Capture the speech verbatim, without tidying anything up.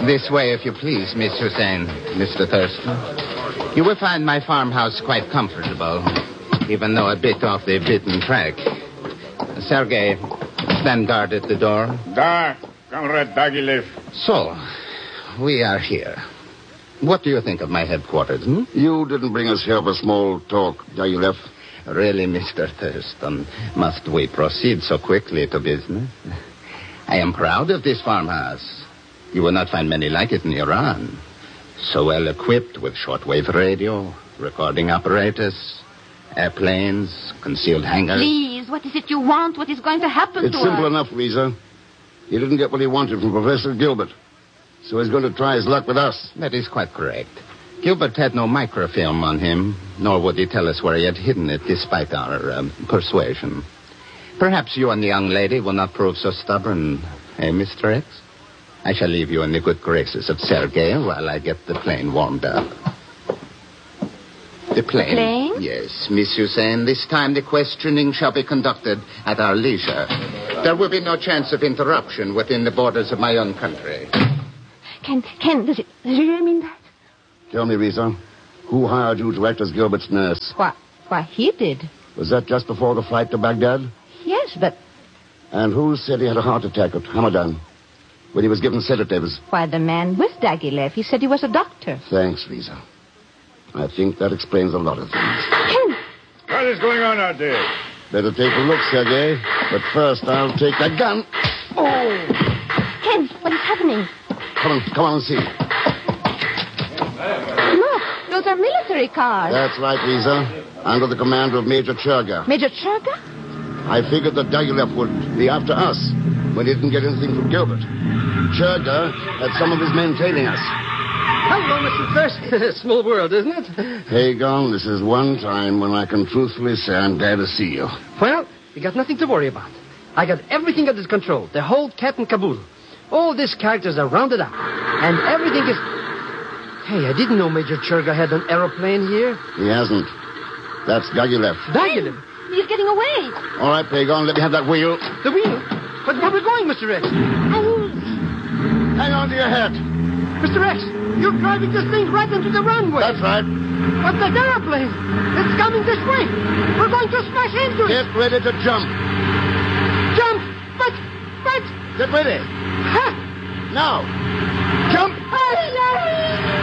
This way, if you please, Miss Hussein, Mister Thurston. You will find my farmhouse quite comfortable, even though a bit off the beaten track. Sergei, stand guard at the door. Da, Comrade Dagilev. So, we are here. What do you think of my headquarters, hmm? You didn't bring us here for small talk, Dagilev. Really, Mister Thurston, must we proceed so quickly to business? I am proud of this farmhouse. You will not find many like it in Iran. So well equipped with shortwave radio, recording apparatus, airplanes, concealed hangars. Please, what is it you want? What is going to happen it's to us? It's simple enough, Lisa. He didn't get what he wanted from Professor Gilbert. So he's going to try his luck with us. That is quite correct. Gilbert had no microfilm on him, nor would he tell us where he had hidden it, despite our um, persuasion. Perhaps you and the young lady will not prove so stubborn, eh, Mister X? I shall leave you in the good graces of Sergei while I get the plane warmed up. The plane? The plane? Yes, Miss Hussein. This time the questioning shall be conducted at our leisure. There will be no chance of interruption within the borders of my own country. Ken, Ken, does it, does it really mean that? Tell me, Risa, who hired you to act as Gilbert's nurse? Why, why, he did. Was that just before the flight to Baghdad? Yes, but... And who said he had a heart attack at Hamadan when he was given sedatives? Why, the man with Dagilev. He said he was a doctor. Thanks, Risa. I think that explains a lot of things. Ken! What is going on out there? Better take a look, Sergei. But first, I'll take that gun. Oh! Ken, what is happening? Come on, come on and see. Look, those are military cars. That's right, Lisa. Under the command of Major Churga. Major Churga? I figured that Dagilev would be after us when he didn't get anything from Gilbert. Churga had some of his men tailing us. Hello, Mister Thurston. Small world, isn't it? Hagon, this is one time when I can truthfully say I'm glad to see you. Well, you got nothing to worry about. I got everything under control. The whole cat and caboodle. All these characters are rounded up. And everything is... Hey, I didn't know Major Churga had an aeroplane here. He hasn't. That's Dagilev. Dagilev? He's getting away. All right, Pagon, let me have that wheel. The wheel? But where are we going, Mister X? Hang on to your hat. Mister X, you're driving this thing right into the runway. That's right. But that airplane, it's coming this way. We're going to smash into it. Get ready to jump. Jump! But, but... Get ready. Ha! Now. Jump! Oh,